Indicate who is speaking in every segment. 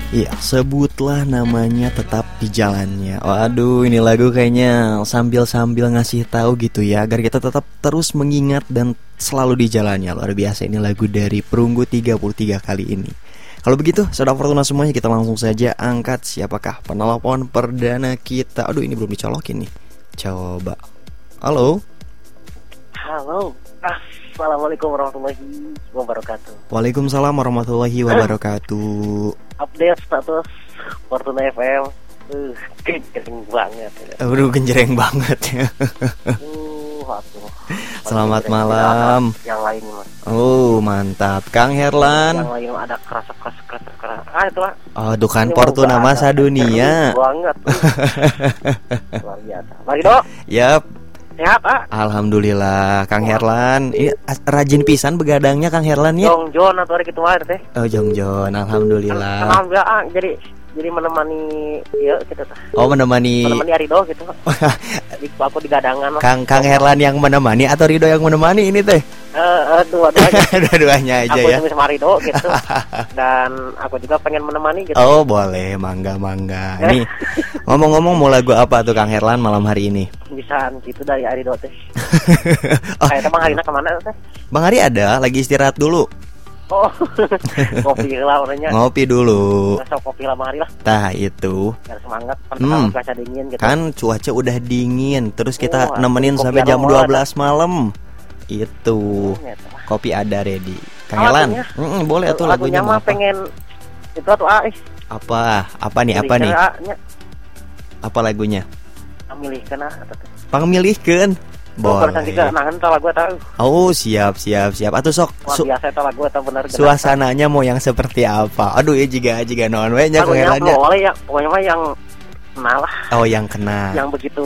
Speaker 1: Iya, sebutlah namanya tetap di jalannya. Waduh, ini lagu kayaknya sambil-sambil ngasih tahu gitu ya, agar kita tetap terus mengingat dan selalu di jalannya. Luar biasa, ini lagu dari Perunggu 33 kali ini. Kalau begitu, Saudara Fortuna semuanya, kita langsung saja angkat siapakah penelpon perdana kita. Aduh, ini belum dicolokin nih. Coba. Halo.
Speaker 2: Halo. Assalamualaikum warahmatullahi wabarakatuh.
Speaker 1: Waalaikumsalam warahmatullahi wabarakatuh.
Speaker 2: Update status Fortuna FM. Genjreng banget.
Speaker 1: Aduh, genjreng banget ya.
Speaker 2: Aduh.
Speaker 1: Selamat malam.
Speaker 2: Yang lain mas.
Speaker 1: Oh, mantap. Kang Herlan.
Speaker 2: Yang lain ada keras. Itu lah.
Speaker 1: Aduh, kan Fortuna masa dunia.
Speaker 2: Banget. Luar biasa. Mari dok.
Speaker 1: Yap.
Speaker 2: Sehat ah.
Speaker 1: Alhamdulillah, Kang Herlan. Ini rajin pisan begadangnya Kang Herlan ya.
Speaker 2: Jongjon atau hari gitu teh.
Speaker 1: Oh, Jongjon, alhamdulillah.
Speaker 2: Alhamdulillah jadi menemani ya gitu tah.
Speaker 1: Oh, menemani
Speaker 2: Arido gitu. Aku digadangan.
Speaker 1: Kang Herlan yang menemani atau Rido yang menemani ini teh?
Speaker 2: Dua-duanya.
Speaker 1: Dua-duanya aja
Speaker 2: aku
Speaker 1: ya.
Speaker 2: Aku sama Rido gitu. Dan aku juga pengen menemani gitu.
Speaker 1: Oh, boleh, mangga. Ini ngomong-ngomong mau lagu apa tuh Kang Herlan malam hari ini?
Speaker 2: Bisaan gitu dari Arido teh. Kayak Bang Harina kemana teh?
Speaker 1: Bang Hari ada, lagi istirahat dulu.
Speaker 2: Oh, kopi lah orangnya.
Speaker 1: Ngopi dulu.
Speaker 2: Ngasih kopi lah Bang Hari lah.
Speaker 1: Tah itu.
Speaker 2: Biar semangat, kan cuaca dingin gitu.
Speaker 1: Kan cuaca udah dingin, terus kita nemenin sampai jam 12 malam. Itu. Kopi ada ready. Kang Herlan. Boleh tuh lagunya
Speaker 2: mah pengen itu tuh
Speaker 1: Apa nih? Apa lagunya? Pamilihkeun. Boleh. Oh, siap. Atuh sok.
Speaker 2: Biasa eta lagu eta bener.
Speaker 1: Suasananya mau yang seperti apa? Aduh ya jiga naon we nya Kang Herlan.
Speaker 2: Boleh ya, pokoknya mah yang kenal lah.
Speaker 1: Oh, yang kenal.
Speaker 2: Yang begitu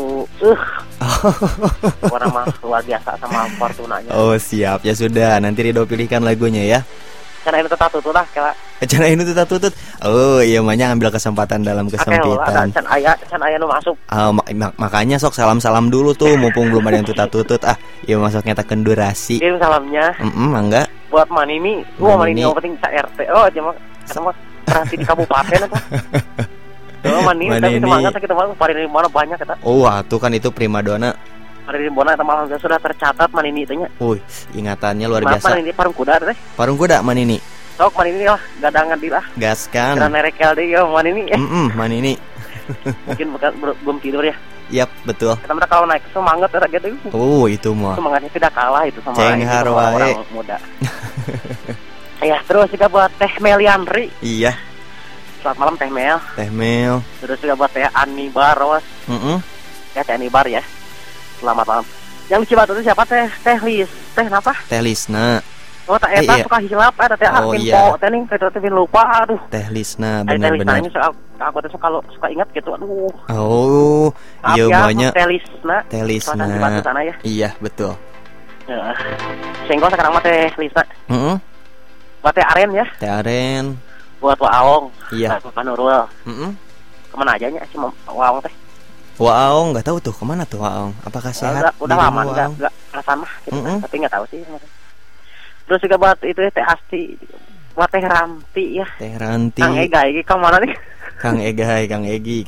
Speaker 2: orang mah luar biasa sama Fortunanya.
Speaker 1: Oh, siap. Ya sudah, nanti Rido pilihkan lagunya ya.
Speaker 2: Karena ini tetap tutut lah kira.
Speaker 1: Cara ini tetap tutut. Oh iya, makanya ambil kesempatan dalam kesempitan.
Speaker 2: Can aya nu masuk.
Speaker 1: Makanya sok salam dulu tuh, mumpung belum ada yang tutut. Iya masuknya tak durasi.
Speaker 2: Kirim salamnya.
Speaker 1: Mangga.
Speaker 2: Buat Manini. Manini yang penting RT. Oh, cuma perhati di kabupaten apa. Oh, Manini tapi semangat kita mah paling mana banyak kata.
Speaker 1: Oh, tuh kan itu primadona.
Speaker 2: Hari Bona teman sudah tercatat Manini itunya.
Speaker 1: Ingatannya luar biasa.
Speaker 2: Manini Parung Kuda teh.
Speaker 1: Parung Kuda Manini.
Speaker 2: Sok Manini lah, gadangan di lah.
Speaker 1: Gaskan.
Speaker 2: Karena nerekel deh ya Manini.
Speaker 1: Manini.
Speaker 2: Mungkin belum tidur ya.
Speaker 1: Yap, betul.
Speaker 2: Kita kalau naik semangat ya gitu.
Speaker 1: Oh, itu mah.
Speaker 2: Semangatnya tidak kalah itu sama
Speaker 1: orang
Speaker 2: muda. Ya, terus juga buat Teh Melianri.
Speaker 1: Iya.
Speaker 2: Selamat malam Teh Mel. Terus juga buat Teh Ani Baros. Ya, Teh Ani Bar ya. Selamat malam. Yang di Cibato itu siapa teh? Teh apa?
Speaker 1: Teh Lisna.
Speaker 2: Oh, tak eta suka hilap ada teh info teh ning teh lupa aduh.
Speaker 1: Teh Lisna benar-benar.
Speaker 2: Aku tuh suka ingat gitu aduh.
Speaker 1: Oh, iya banyak.
Speaker 2: Teh
Speaker 1: Lisna.
Speaker 2: Cibato sana ya.
Speaker 1: Iya, betul.
Speaker 2: Senggol sekarang mah Teh Lisna. Buat Teh Aren ya.
Speaker 1: Teh Aren.
Speaker 2: Buat Waong.
Speaker 1: Iya.
Speaker 2: Pak Nurul. Kemana aja nya si Waong teh?
Speaker 1: Waong nggak tahu tuh kemana tuh Waong. Apakah sehat?
Speaker 2: Udah lama nggak perasaan mah gitu, tapi nggak tahu sih. Terus juga buat itu Teh Asti, buat Teh Ranti ya.
Speaker 1: Teh Ranti.
Speaker 2: Kang Egai, Kang mana nih?
Speaker 1: Kang Egai. Kang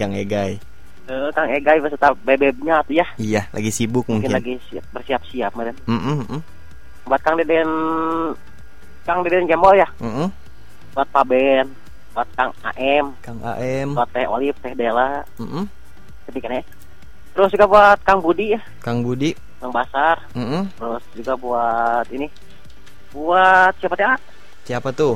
Speaker 2: Egai beserta bebeknya tuh ya.
Speaker 1: Iya, lagi sibuk mungkin.
Speaker 2: Lagi bersiap-siap meren. Buat Kang Deden Jambol ya. Buat Pak Ben, buat Kang AM, buat Teh Olive, Teh Dela. Kan ya. Terus juga buat Kang Budi ya. Kang Basar. Terus juga buat ini. Buat siapa teh?
Speaker 1: Siapa tuh?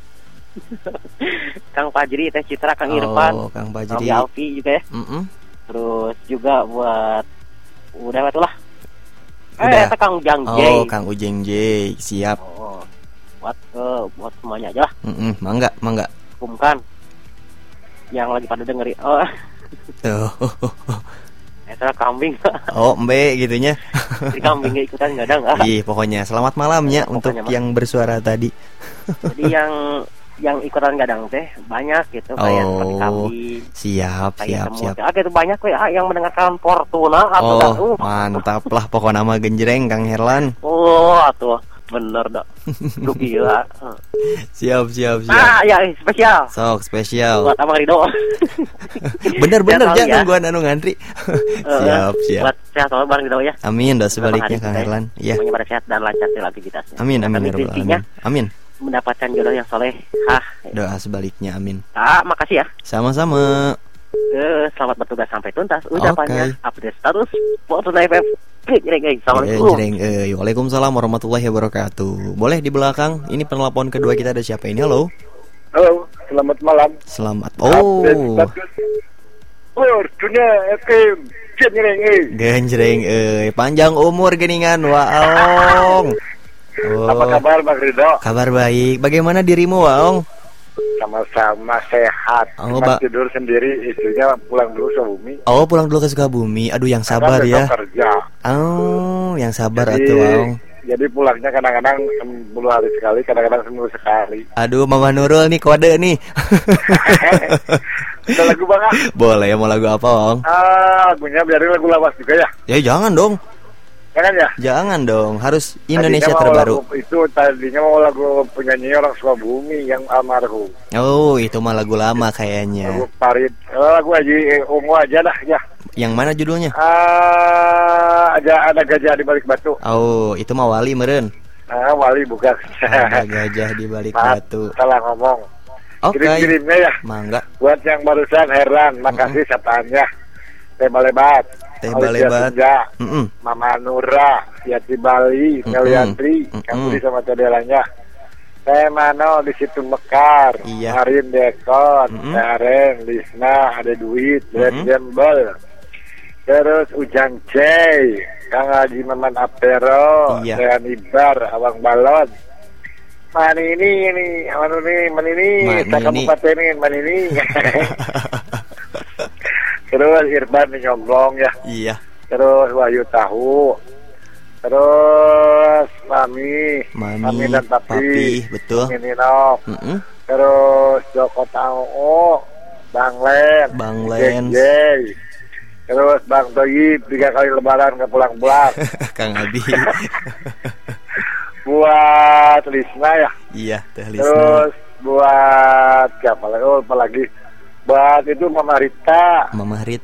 Speaker 2: Kang Fajri, Teh Citra, Kang Irfan.
Speaker 1: Kang Fajri.
Speaker 2: Kang Alfi juga ya. Terus juga buat udah itulah. Kang Ujang J.
Speaker 1: Oh, Kang Ujang J. Siap.
Speaker 2: Buat semuanya aja lah.
Speaker 1: Mangga.
Speaker 2: Kumkan. Yang lagi pada dengerin. Oh.
Speaker 1: Tuh.
Speaker 2: Eta kambing.
Speaker 1: Oh, Mbe gitunya.
Speaker 2: Si kambing ikutan gadang.
Speaker 1: Pokoknya selamat malamnya untuk yang bersuara tadi.
Speaker 2: Jadi yang ikutan gadang teh banyak gitu kayak seperti kambing.
Speaker 1: Siap.
Speaker 2: Itu banyak yang mendengarkan Fortuna
Speaker 1: mantap lah pokoknya nama genjreng Kang Herlan.
Speaker 2: Atuh. Bener dok. Lu gila.
Speaker 1: Siap.
Speaker 2: Ah ya spesial.
Speaker 1: Sok spesial.
Speaker 2: Buat Abang Rido.
Speaker 1: Bener jangan gua anu ngantri. Siap.
Speaker 2: Buat sehat selalu Bang Rido ya.
Speaker 1: Amin. Doa sebaliknya Kang Herlan.
Speaker 2: Iya. Semuanya pada sehat dan lancar dalam aktivitasnya.
Speaker 1: Amin. Amin.
Speaker 2: Mendapatkan jodoh yang soleh.
Speaker 1: Doa sebaliknya. Amin.
Speaker 2: Makasih ya.
Speaker 1: Sama-sama.
Speaker 2: Selamat bertugas sampai tuntas. Ucapannya update status Fortuna FM. Assalamualaikum.
Speaker 1: Waalaikumsalam warahmatullahi wabarakatuh. Boleh di belakang. Ini penelpon kedua kita, ada siapa ini? Halo.
Speaker 3: Halo, selamat malam.
Speaker 1: Selamat.
Speaker 3: Fortuna FM.
Speaker 1: Genjreng panjang umur geningan Waong.
Speaker 3: Apa kabar Bang Rido?
Speaker 1: Kabar baik. Bagaimana dirimu Waong?
Speaker 3: Sama-sama sehat. Tidur sendiri, istrinya pulang dulu ke Sukabumi.
Speaker 1: Pulang dulu ke Sukabumi. Aduh, yang sabar ya.
Speaker 3: Kerja.
Speaker 1: Yang sabar atuh Waong.
Speaker 3: Jadi pulangnya kadang-kadang 10 hari sekali, kadang-kadang seminggu sekali.
Speaker 1: Aduh, Mama Nurul nih kode nih.
Speaker 3: Ada lagu Bang?
Speaker 1: Boleh, mau lagu apa Waong?
Speaker 3: Lagunya biarin lagu lawas juga ya.
Speaker 1: Ya jangan dong.
Speaker 3: Jangan ya?
Speaker 1: Jangan dong, harus Indonesia terbaru.
Speaker 3: Itu tadinya mau lagu penyanyi orang Sukabumi yang almarhum.
Speaker 1: Itu mah lagu lama kayaknya.
Speaker 3: Lagu Parit, lagu Haji Ungu aja dah ya.
Speaker 1: Yang mana judulnya?
Speaker 3: Ada gajah di balik batu.
Speaker 1: Itu mah Wali meren.
Speaker 3: Wali bukan.
Speaker 1: Ada gajah di balik batu.
Speaker 3: Salah ngomong. Kirim-kirimnya ya.
Speaker 1: Mangga.
Speaker 3: Buat yang barusan Herlan, makasih sapanya. Teh Balebat, Mama Nura, Yati Bali, Meliantri, Kamu sama Tedelanya. Teh Mano di situ Mekar, Marin Dekon, Dareng, Lisna, ada duit, Red Jembel. Terus Ujang Cey, Kang Haji Maman Apero, Dean Ibar, Awang Balon. Manini, Kabupaten Manini. Terus Irban nyomblong ya.
Speaker 1: Iya.
Speaker 3: Terus Wahyu Tahu. Terus Mami dan Papi,
Speaker 1: betul.
Speaker 3: Nino. Terus Joko Tao, Bang Len, terus Bang Toyib 3 kali lebaran ke pulang-pulang.
Speaker 1: Kang Abi.
Speaker 3: Buat Lisna ya.
Speaker 1: Iya, Teh Lisna.
Speaker 3: Terus buat siapa lagi? Buat itu Mama Rita.